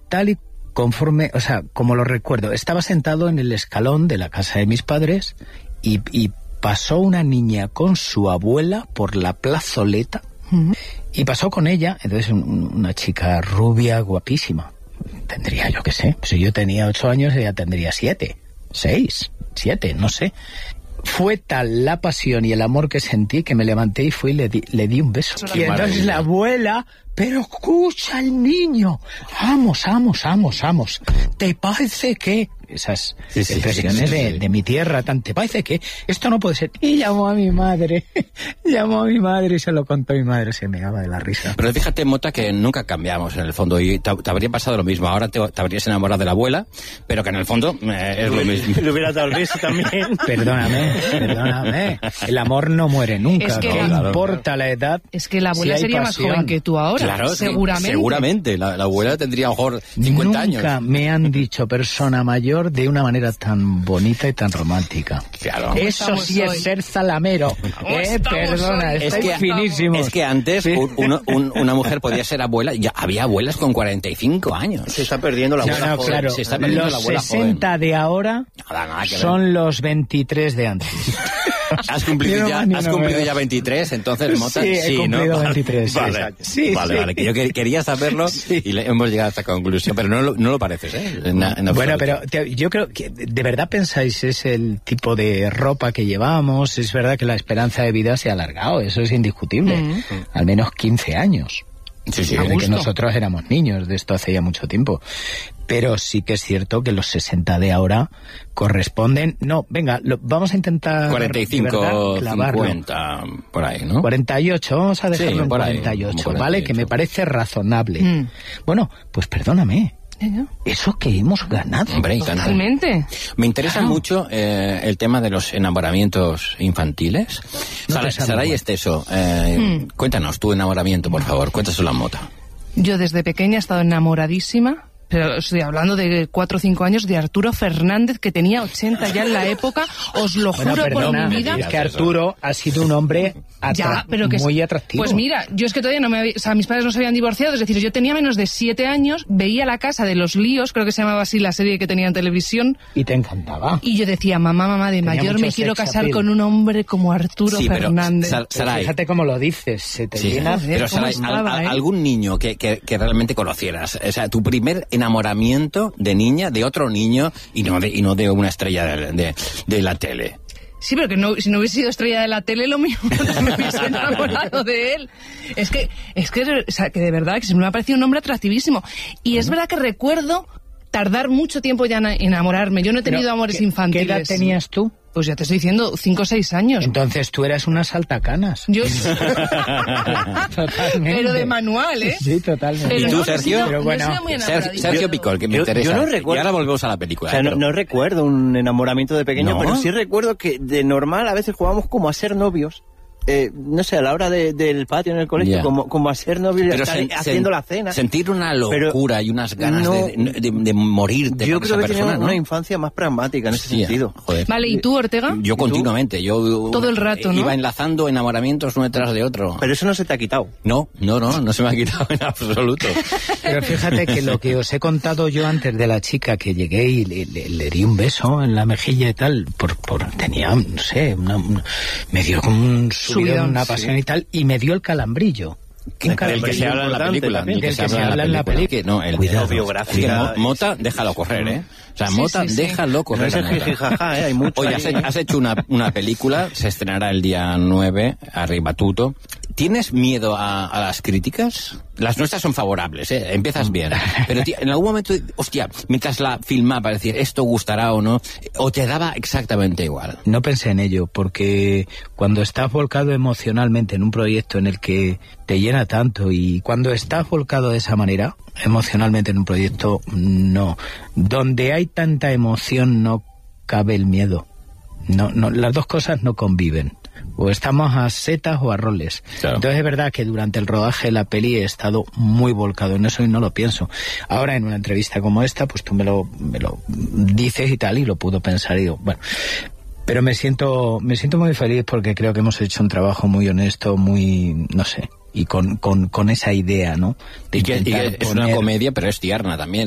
tal y conforme, o sea, como lo recuerdo, estaba sentado en el escalón de la casa de mis padres y pasó una niña con su abuela por la plazoleta y pasó con ella, entonces una chica rubia, guapísima. Tendría, yo qué sé, si yo tenía 8 años, ella tendría 7, 6, 7, no sé. Fue tal la pasión y el amor que sentí que me levanté y fui y le di un beso. Y entonces la abuela, pero escucha al niño, vamos, ¿te parece que? Esas expresiones de mi tierra, ¿te parece que? Esto no puede ser. Y llamó a mi madre y se lo contó a mi madre, se me daba de la risa. Pero fíjate, Mota, que nunca cambiamos en el fondo y te habría pasado lo mismo. Ahora te habrías enamorado de la abuela, pero que en el fondo es lo mismo. Le hubiera dado el beso también. Perdóname. El amor no muere nunca, es que no importa la edad. Es que la abuela sería pasión. Más joven que tú ahora, claro, seguramente. Seguramente, la abuela tendría a lo mejor 50 años. Nunca me han dicho persona mayor de una manera tan bonita y tan romántica. Claro. Eso sí es ser zalamero. Perdona, es que finísimo. Es que antes una mujer podía ser abuela, ya había abuelas con 45 años. Se está perdiendo la abuela joven. Claro, se está perdiendo los la abuela 60 joven. De ahora nada que son ver. Los 23 de antes. ¿Has cumplido ya 23? Entonces, Mota, sí, he cumplido, ¿no? 23. Vale, sí. Vale, que yo quería saberlo y hemos llegado a esta conclusión, pero no lo pareces, ¿eh? Bueno, pero yo creo que ¿de verdad pensáis es el tipo de ropa que llevamos? Es verdad que la esperanza de vida se ha alargado, eso es indiscutible. Al menos 15 años. Sí, Desde que nosotros éramos niños, de esto hace ya mucho tiempo. Pero sí que es cierto que los 60 de ahora corresponden... No, venga, vamos a intentar... 45, 50, por ahí, ¿no? 48, vamos a dejarlo en 48, ¿vale? Que me parece razonable. Bueno, pues perdóname. Eso que hemos ganado. Hombre, totalmente. Me interesa mucho el tema de los enamoramientos infantiles. Saray Esteso, cuéntanos tu enamoramiento, por favor. Cuéntaselo a Mota. Yo desde pequeña he estado enamoradísima. Pero estoy hablando de 4 o 5 años de Arturo Fernández, que tenía 80 ya en la época, os lo juro por mi vida. Es que Arturo ha sido un hombre muy atractivo. Pues mira, yo es que todavía mis padres no se habían divorciado, es decir, yo tenía menos de 7 años, veía La Casa de los Líos, creo que se llamaba así la serie que tenía en televisión. Y te encantaba. Y yo decía, mamá, de mayor me quiero casar con un hombre como Arturo Fernández. Saray, fíjate cómo lo dices, se te llena. Pero Saray, algún niño que realmente conocieras, o sea, tu primer enamoramiento de niña, de otro niño y no de una estrella de la tele. Sí, pero que si no hubiese sido estrella de la tele, lo mismo no me hubiese enamorado de él. Es que de verdad que se me ha parecido un hombre atractivísimo. Y es verdad que recuerdo tardar mucho tiempo ya en enamorarme. Yo no he tenido amores infantiles. ¿Qué edad tenías tú? Pues ya te estoy diciendo, 5 o 6 años. Entonces tú eras una saltacanas. Yo totalmente. Pero de manual, ¿eh? Sí, totalmente. Pero ¿y tú, Sergio? Pero bueno, Sergio Picol, que me interesa. Yo no recuerdo. Y ahora volvemos a la película. O sea, no recuerdo un enamoramiento de pequeño, pero sí recuerdo que de normal a veces jugábamos como a ser novios. No sé, a la hora del patio en el colegio, como a ser novios, haciendo la cena. Sentir una locura y unas ganas de morirte. Yo con creo esa que persona, tenía una infancia más pragmática en ese sentido. Joder. Vale, ¿y tú, Ortega? Yo continuamente. Yo todo el rato, ¿no? Iba enlazando enamoramientos uno detrás de otro. Pero eso no se te ha quitado. No se me ha quitado en absoluto. Pero fíjate que lo que os he contado yo antes de la chica que llegué y le di un beso en la mejilla y tal, tenía, no sé, me dio como un subidón, una pasión y tal, y me dio el calambrillo. El que se habla en la película. El que se habla en la película. No, el biográfica. Mota, déjalo correr, ¿eh? O sea, Mota, déjalo correr. No es el jijijaja, hay mucho. Oye, has hecho una película, se estrenará el día 9, arriba tuto. ¿Tienes miedo a las críticas? Las nuestras son favorables, ¿eh? Empiezas bien. Pero en algún momento, hostia, mientras la filmaba, decir, esto gustará o no, o te daba exactamente igual. No pensé en ello, porque cuando estás volcado emocionalmente en un proyecto en el que te llena tanto, y cuando estás volcado de esa manera, emocionalmente en un proyecto, no. Donde hay tanta emoción no cabe el miedo. No, las dos cosas no conviven. O estamos a setas o a roles. Claro. Entonces es verdad que durante el rodaje de la peli he estado muy volcado en eso y no lo pienso. Ahora en una entrevista como esta, pues tú me lo dices y tal, y lo puedo pensar y digo, bueno. Pero me siento muy feliz porque creo que hemos hecho un trabajo muy honesto, muy, no sé, y con esa idea, ¿no? Y que es una comedia, pero es tierna también.